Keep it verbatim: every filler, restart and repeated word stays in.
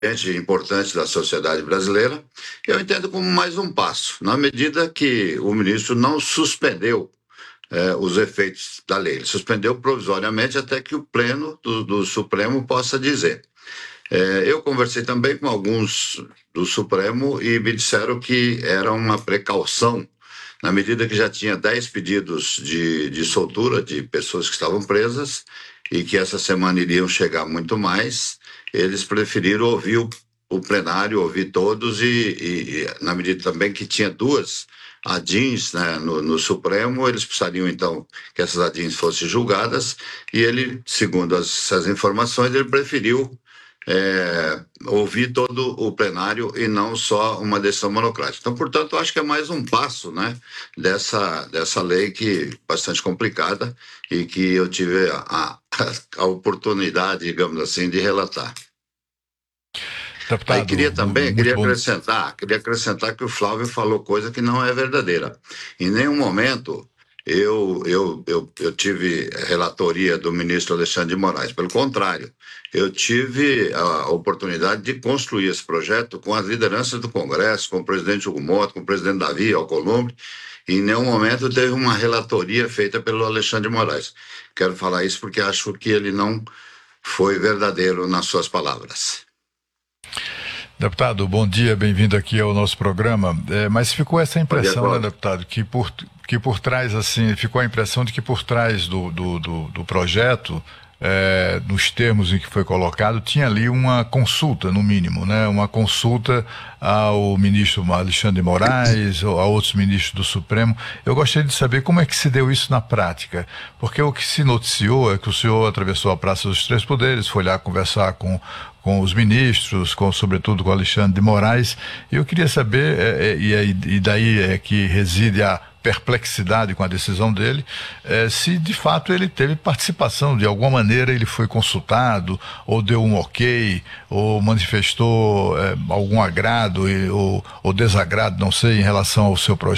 importante da sociedade brasileira, eu entendo como mais um passo, na medida que o ministro não suspendeu eh, os efeitos da lei. Ele suspendeu provisoriamente até que o pleno do, do Supremo possa dizer. Eh, eu conversei também com alguns do Supremo e me disseram que era uma precaução, na medida que já tinha dez pedidos de, de soltura de pessoas que estavam presas e que essa semana iriam chegar muito mais, eles preferiram ouvir o, o plenário, ouvir todos e, e, e, na medida também que tinha duas A D I Ns, né, no, no Supremo, eles precisariam então que essas A D I Ns fossem julgadas e ele, segundo as, essas informações, ele preferiu é, ouvir todo o plenário e não só uma decisão monocrática. Então, portanto, eu acho que é mais um passo, né, dessa, dessa lei que é bastante complicada e que eu tive a, a, a oportunidade, digamos assim, de relatar. Deputado, Aí queria também, queria bom. acrescentar, queria acrescentar que o Flávio falou coisa que não é verdadeira. Em nenhum momento eu, eu, eu, eu tive relatoria do ministro Alexandre de Moraes. Pelo contrário, eu tive a oportunidade de construir esse projeto com as lideranças do Congresso, com o presidente Hugo Mota, com o presidente Davi Alcolumbre. E em nenhum momento teve uma relatoria feita pelo Alexandre de Moraes. Quero falar isso porque acho que ele não foi verdadeiro nas suas palavras. Deputado, bom dia, bem-vindo aqui ao nosso programa. É, mas ficou essa impressão, dia, né, deputado, que por, que por trás, assim, ficou a impressão de que por trás do, do, do, do projeto, é, nos termos em que foi colocado, tinha ali uma consulta, no mínimo, né, uma consulta ao ministro Alexandre de Moraes, ou a outros ministros do Supremo. Eu gostaria de saber como é que se deu isso na prática, porque o que se noticiou é que o senhor atravessou a Praça dos Três Poderes, foi lá conversar com com os ministros, com, sobretudo com Alexandre de Moraes. Eu queria saber, é, é, e, e daí é que reside a perplexidade com a decisão dele, é, se de fato ele teve participação, de alguma maneira ele foi consultado, ou deu um ok, ou manifestou é, algum agrado ou, ou desagrado, não sei, em relação ao seu projeto.